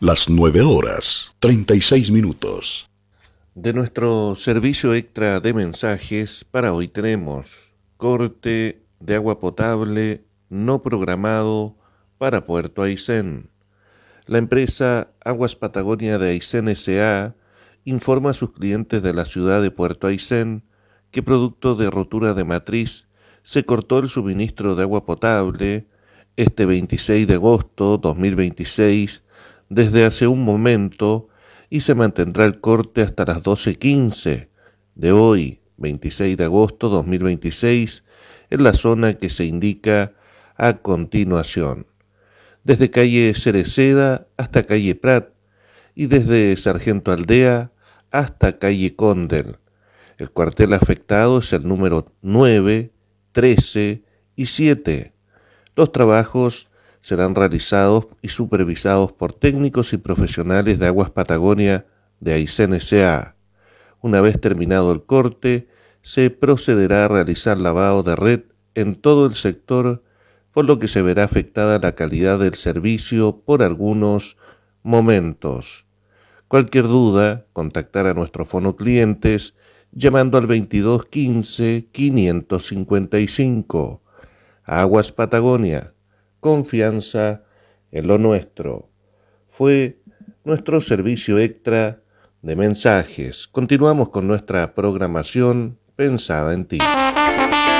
Las 9:36. De nuestro servicio extra de mensajes, para hoy tenemos corte de agua potable no programado para Puerto Aysén. La empresa Aguas Patagonia de Aysén S.A. informa a sus clientes de la ciudad de Puerto Aysén que producto de rotura de matriz se cortó el suministro de agua potable este 26 de agosto 2026 desde hace un momento y se mantendrá el corte hasta las 12:15 de hoy, 26 de agosto 2026, en la zona que se indica a continuación. Desde calle Cereceda hasta calle Prat y desde Sargento Aldea hasta calle Condel. El cuartel afectado es el número 9, 13 y 7. Los trabajos serán realizados y supervisados por técnicos y profesionales de Aguas Patagonia de Aysén S.A. Una vez terminado el corte, se procederá a realizar lavado de red en todo el sector, por lo que se verá afectada la calidad del servicio por algunos momentos. Cualquier duda, contactar a nuestros fonoclientes llamando al 2215 555. Aguas Patagonia, confianza en lo nuestro. Fue nuestro servicio extra de mensajes. Continuamos con nuestra programación pensada en ti.